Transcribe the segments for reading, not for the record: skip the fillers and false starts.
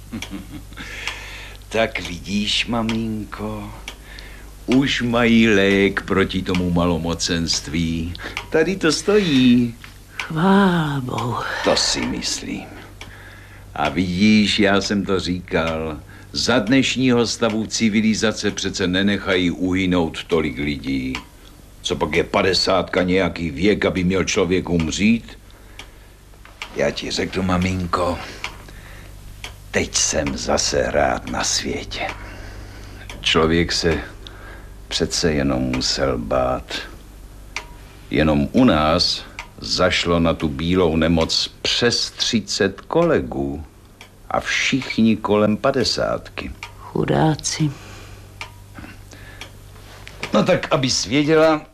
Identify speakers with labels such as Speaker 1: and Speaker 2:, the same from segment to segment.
Speaker 1: Tak vidíš, maminko, už mají lék proti tomu malomocenství. Tady to stojí.
Speaker 2: Chvála Bohu.
Speaker 1: To si myslím. A vidíš, já jsem to říkal, za dnešního stavu civilizace přece nenechají uhynout tolik lidí. Co pak je 50 nějaký věk, aby měl člověk umřít? Já ti řeknu, maminko, teď jsem zase rád na světě. Člověk se přece jenom musel bát. Jenom u nás zašlo na tu bílou nemoc přes 30 kolegů a všichni kolem 50.
Speaker 2: Chudáci.
Speaker 1: No tak, abys věděla,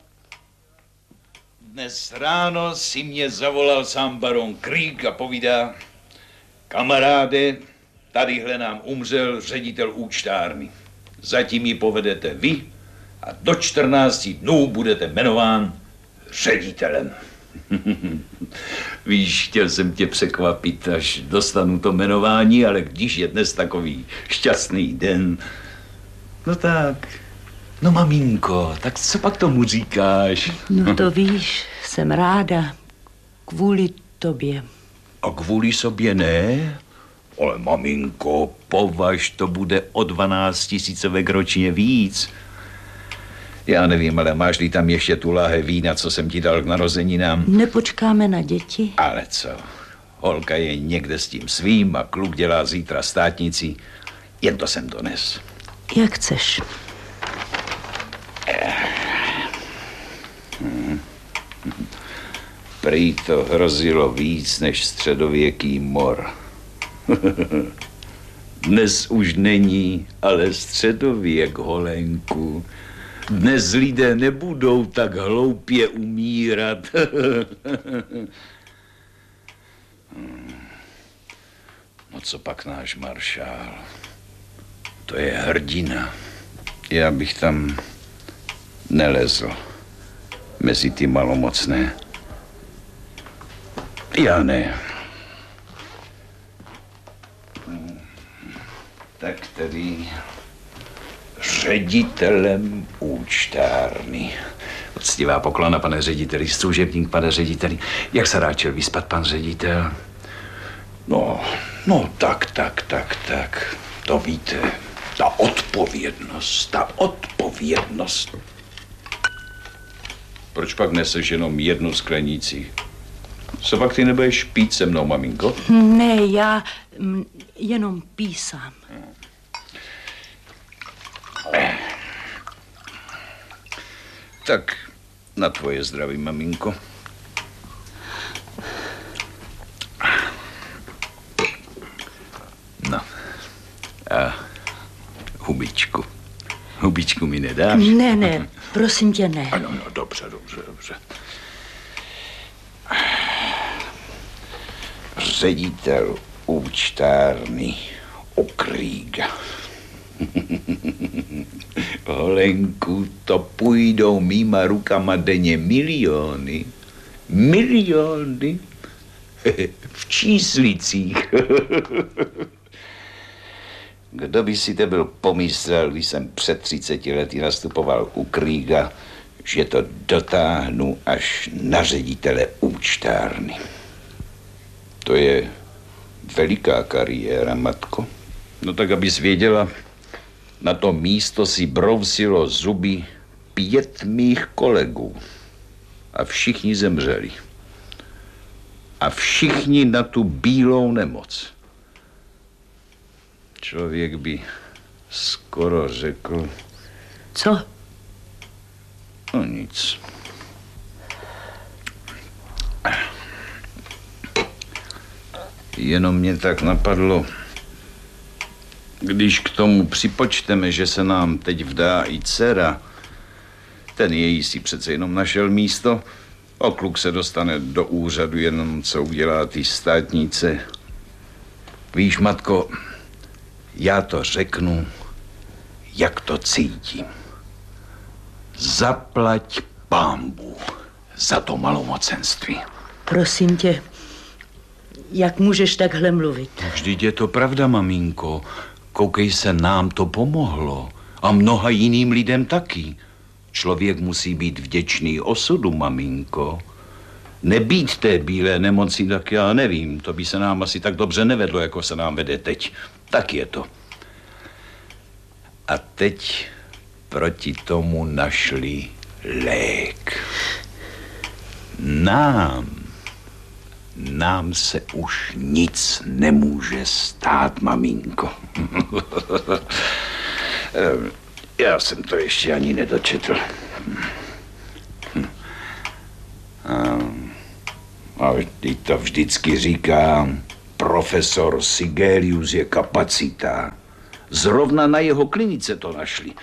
Speaker 1: dnes ráno si mě zavolal sám baron Krieg a povídá: kamaráde, tadyhle nám umřel ředitel účtárny. Zatím ji povedete vy a do 14 dnů budete jmenován ředitelem. Víš, chtěl jsem tě překvapit, až dostanu to jmenování, ale když je dnes takový šťastný den, no tak, no maminko, tak co pak tomu říkáš?
Speaker 2: No to víš, jsem ráda kvůli tobě.
Speaker 1: A kvůli sobě ne? Ale maminko, považ, to bude o 12 000 ročně víc. Já nevím, ale máš-li tam ještě tu láhev vína, co jsem ti dal k narozeninám?
Speaker 2: Nepočkáme na děti?
Speaker 1: Ale co? Holka je někde s tím svým a kluk dělá zítra státnici. Jen to jsem dones.
Speaker 2: Jak chceš.
Speaker 1: Prý to hrozilo víc než středověký mor. Dnes už není, ale středověk, holenku. Dnes lidé nebudou tak hloupě umírat. No co pak náš maršál? To je hrdina. Já bych tam nelezl mezi ty malomocné. Já ne. Tak tedy ředitelem účtárny. Poctivá poklona, pane řediteli, služebník, pane řediteli. Jak se ráčil vyspat, pan ředitel? No, tak. To víte, ta odpovědnost. Proč pak neseš jenom jednu sklenici? Co pak ty nebudeš pít se mnou, maminko?
Speaker 2: Ne, já jenom písám.
Speaker 1: Tak na tvoje zdraví, maminko. No. A hubičku mi nedáš?
Speaker 2: Ne, prosím tě, ne.
Speaker 1: No, dobře. Ředitel účtárny u Kriega. Holenku, to půjdou mýma rukama denně miliony. V číslicích. Kdo by si to byl pomyslel, když jsem před 30 lety nastupoval u Kriega, že to dotáhnu až na ředitele účtárny. To je veliká kariéra, matko. No tak, abys věděla, na to místo si brousilo zuby 5 mých kolegů. A všichni zemřeli. A všichni na tu bílou nemoc. Člověk by skoro řekl...
Speaker 2: Co?
Speaker 1: No nic. Jenom mě tak napadlo, když k tomu připočteme, že se nám teď vdá i dcera, ten její si přece jenom našel místo, a kluk se dostane do úřadu jenom, co udělá ty státnice. Víš, matko, já to řeknu, jak to cítím. Zaplať Pán Bůh za to malomocenství.
Speaker 2: Prosím tě, Jak můžeš takhle mluvit?
Speaker 1: Vždyť je to pravda, maminko. Koukej se, nám to pomohlo. A mnoha jiným lidem taky. Člověk musí být vděčný osudu, maminko. Nebýt té bílé nemoci, tak já nevím. To by se nám asi tak dobře nevedlo, jako se nám vede teď. Tak je to. A teď proti tomu našli lék. Nám se už nic nemůže stát, maminko. Já jsem to ještě ani nedočetl. A to vždycky říká, profesor Sigelius je kapacita. Zrovna na jeho klinice to našli.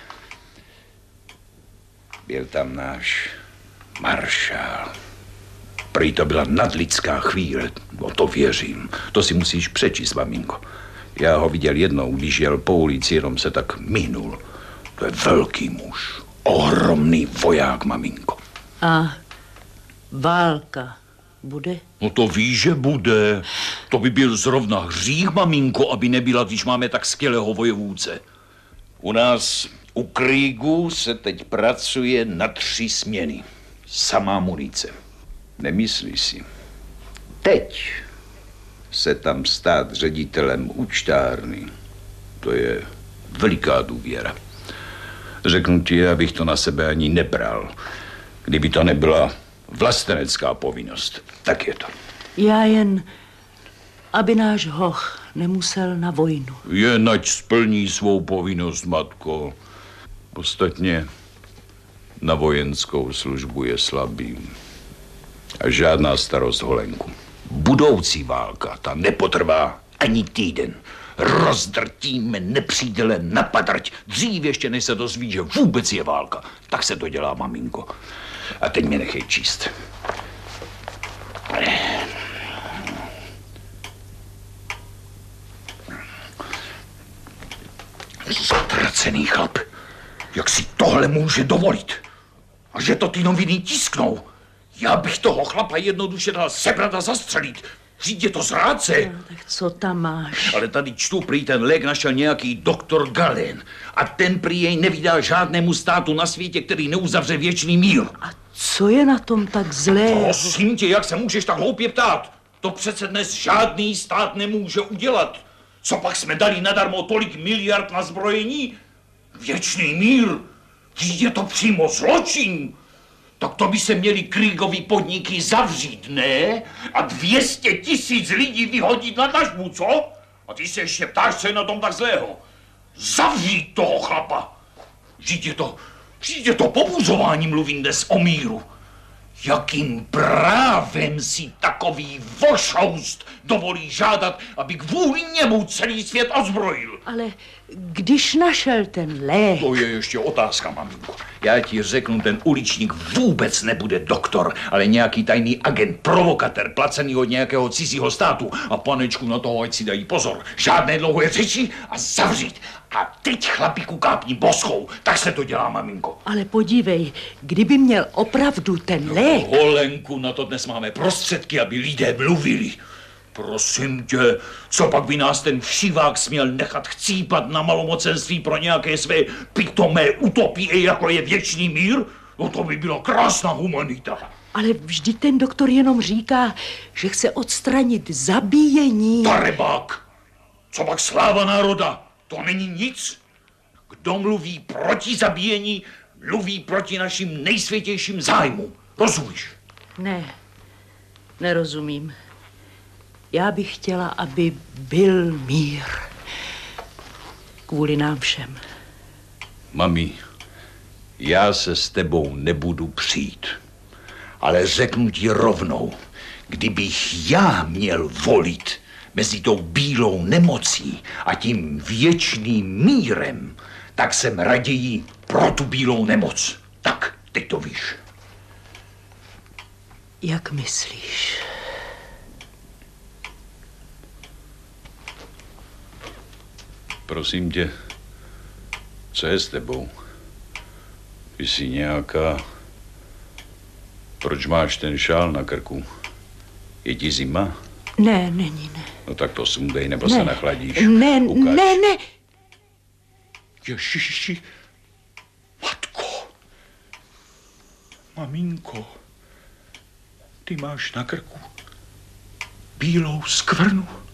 Speaker 1: Byl tam náš maršál. Prý to byla nadlidská chvíle, no to věřím. To si musíš přečíst, maminko. Já ho viděl jednou, když jel po ulici, jenom se tak minul. To je velký muž, ohromný voják, maminko.
Speaker 2: A válka bude?
Speaker 1: No to víš, že bude. To by byl zrovna hřích, maminko, aby nebyla, když máme tak skvělého vojevůdce. U nás u Kriegu se teď pracuje na 3 směny. Samá munice. Nemyslíš si? Teď se tam stát ředitelem účtárny, to je veliká důvěra. Řeknu ti, abych to na sebe ani nebral. Kdyby to nebyla vlastenecká povinnost, tak je to.
Speaker 2: Já jen, aby náš hoch nemusel na vojnu.
Speaker 1: Jen ať splní svou povinnost, matko. Ostatně na vojenskou službu je slabý. A žádná starost, holenku. Budoucí válka, ta nepotrvá ani týden. Rozdrtíme nepřítele na patrť. Dřív ještě než se dozví, že vůbec je válka. Tak se to dělá, maminko. A teď mě nechej číst. Zatracený chlap. Jak si tohle může dovolit? A že to ty noviny tisknou? Já bych toho chlapa jednoduše dal sebrat a zastřelit. Vždyť je to zrádce.
Speaker 2: No, tak co tam máš?
Speaker 1: Ale tady čtu, prý ten lék našel nějaký doktor Galen. A ten prý jej nevydá žádnému státu na světě, který neuzavře věčný mír.
Speaker 2: A co je na tom tak zlé?
Speaker 1: Prosím tě, jak se můžeš tak hloupě ptát? To přece dnes žádný stát nemůže udělat. Co pak jsme dali nadarmo tolik miliard na zbrojení? Věčný mír. Vždyť je to přímo zločin. Tak to by se měli Kriegovy podniky zavřít, ne? A 200 000 lidí vyhodit na tažbu, co? A ty se ještě ptáš, co je na tom tak zlého. Zavřít toho chlapa. Vždyť je to pobuřování, mluvím dnes o míru. Jakým právem si takový vošoust dovolí žádat, aby kvůli němu celý svět ozbrojil?
Speaker 2: Ale když našel ten lék...
Speaker 1: To je ještě otázka, maminko. Já ti řeknu, ten uličník vůbec nebude doktor, ale nějaký tajný agent, provokatér, placený od nějakého cizího státu. A panečku na toho, ať si dají pozor. Žádné dlouhé řeči a zavřít. A teď chlapíku kápni boskou. Tak se to dělá, maminko.
Speaker 2: Ale podívej, kdyby měl opravdu ten lék...
Speaker 1: Holenku, na to dnes máme prostředky, aby lidé mluvili. Prosím tě, co pak by nás ten všivák směl nechat chcípat na malomocenství pro nějaké své pitomé utopie, jako je věčný mír? No to by byla krásná humanita.
Speaker 2: Ale vždyť ten doktor jenom říká, že chce odstranit zabíjení.
Speaker 1: Darebák! Co pak sláva národa? To není nic. Kdo mluví proti zabíjení, mluví proti našim nejsvětějším zájmům. Rozumíš?
Speaker 2: Ne, nerozumím. Já bych chtěla, aby byl mír. Kvůli nám všem.
Speaker 1: Mami, já se s tebou nebudu přijít. Ale řeknu ti rovnou, kdybych já měl volit mezi tou bílou nemocí a tím věčným mírem, tak jsem raději pro tu bílou nemoc. Tak, teď to víš.
Speaker 2: Jak myslíš?
Speaker 1: Prosím tě, co je s tebou? Ty jsi nějaká... Proč máš ten šál na krku? Je ti zima?
Speaker 2: Ne, není, ne.
Speaker 1: No tak to sundej, nebo se nachladíš.
Speaker 2: Ne,
Speaker 1: Ukaž.
Speaker 2: ne.
Speaker 3: Ježiši, matko, maminko, ty máš na krku bílou skvrnu.